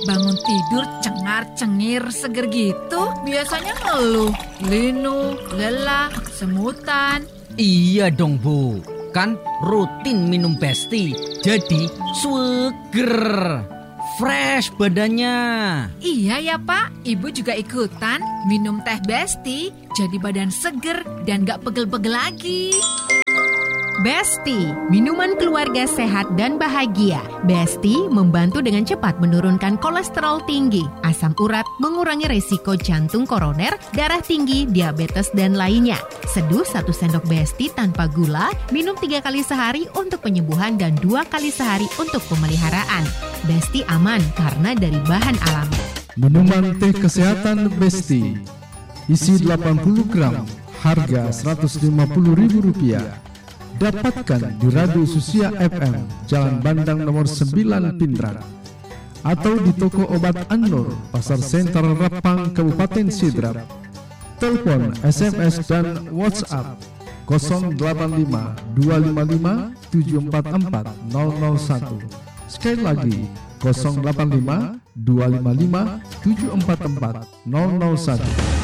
bangun tidur cengar-cengir seger gitu. Biasanya ngeluh, linu, lelah, semutan. Iya dong Bu, kan rutin minum Besti, jadi seger, fresh badannya. Iya ya Pak, Ibu juga ikutan minum teh Besti, jadi badan seger dan gak pegel-pegel lagi. Besti, minuman keluarga sehat dan bahagia. Besti membantu dengan cepat menurunkan kolesterol tinggi, asam urat, mengurangi resiko jantung koroner, darah tinggi, diabetes, dan lainnya. Seduh 1 sendok Besti tanpa gula, minum 3 kali sehari untuk penyembuhan dan 2 kali sehari untuk pemeliharaan. Besti aman karena dari bahan alami. Minuman teh kesehatan Besti, isi 80 gram, harga Rp150.000. Dapatkan di Radio Susia FM, Jalan Bandang nomor 9 Pindrang, atau di toko obat An-Nur, Pasar Sentral Rapang, Kabupaten Sidrap. Telepon, SMS, dan WhatsApp 085 255 744 001. Sekali lagi 085 255 744 001.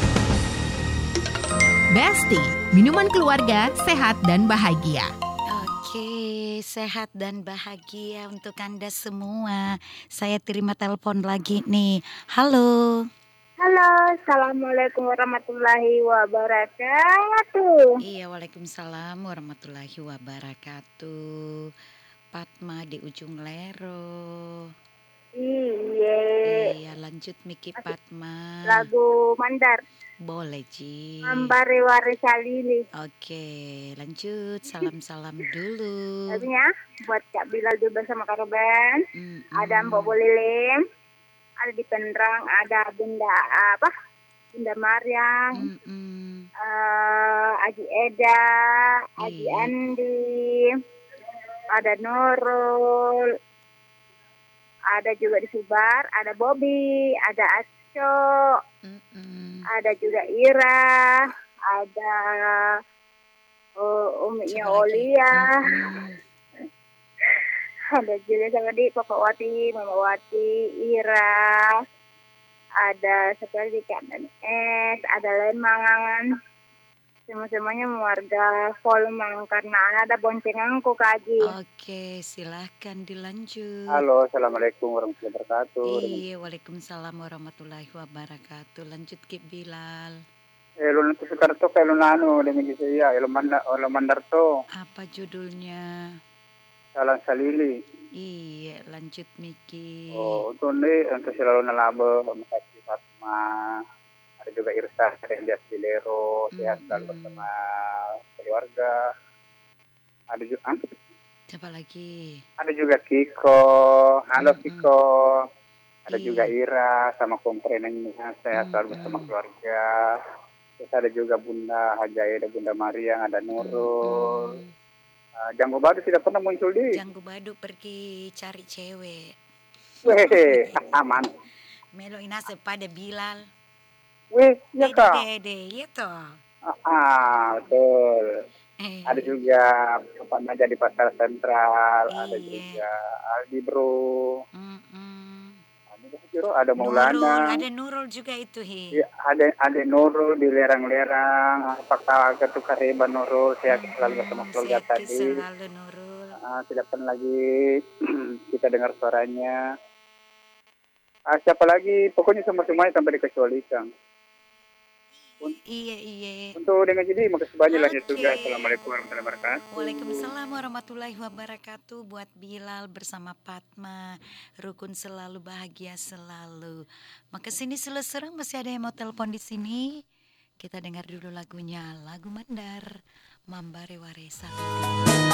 Besti, minuman keluarga sehat dan bahagia. Oke, sehat dan bahagia untuk Anda semua. Saya terima telepon lagi nih. Halo. Halo, Assalamualaikum warahmatullahi wabarakatuh. Iya, Waalaikumsalam warahmatullahi wabarakatuh. Fatma di ujung Lero. Iya, lanjut Miki Fatma. Lagu Mandar. Boleh, Ci. Mambare Warisalili. Oke, lanjut. Salam-salam dulu. Lagunya buat Kak Bilal juga sama Kak Ruben. Ada Mbok Bolilim. Ada di Penrang, ada Bunda Mariam. Aji Eda, Aji Andi. Ada Nurul. Ada juga di Subar, ada Bobby, ada Aco. Ada juga Ira, ada Uminya Olia, ada juga sama di Papa Wati, Mama Wati, Ira, ada sekali Kak dan S, ada Lemang, semuanya warga Volmang karena ada boncengangku Kaji. Oke, silahkan dilanjut. Halo, Assalamualaikum warahmatullahi wabarakatuh. Iya, Waalaikumsalam warahmatullahi wabarakatuh. Lanjut Ki Bilal. Lo nanti sekarang tuh kayak lo nano dengan saya, lo mandar tuh. Apa judulnya? Salang Salili. Iya, lanjut Miki. Oh, itu nih untuk selalu nalaba, makasih Fatma. Ada juga Irsa dan Dias Bilero, sehat selalu bersama keluarga. Ada juga siapa lagi? Ada juga Kiko, halo Kiko. Ada juga Ira sama komprenennya, sehat selalu bersama keluarga. Terus ada juga Bunda Hajaya, ada Bunda Maria, ada Nurul. Janggo Badu tidak pernah muncul di. Janggo Badu pergi cari cewek. Weh, aman. Melo ina sepada Bilal. Weh, iya kak. Dede, itu. Betul. Ada juga Bapak Naja di Pasar Sentral. Iya. Ada juga Aldi Bro. Ada Maulana. Ada Nurul juga itu Ya, ada Nurul di lerang-lerang. Apakah ketukar hebat Nurul? Sehat selalu bersama keluarga sehat tadi. Selalu Nurul. Tidak pernah lagi kita dengar suaranya. Siapa lagi? Pokoknya semuanya tanpa dikecualikan. Iya. Untuk dengan jadi makasih banyak lanjut juga. Assalamualaikum warahmatullahi wabarakatuh. Waalaikumsalam warahmatullahi wabarakatuh. Buat Bilal bersama Fatma, rukun selalu, bahagia selalu. Maka sini Selesai masih ada yang mau telepon di sini. Kita dengar dulu lagunya, lagu Mandar, Mambare Waresa.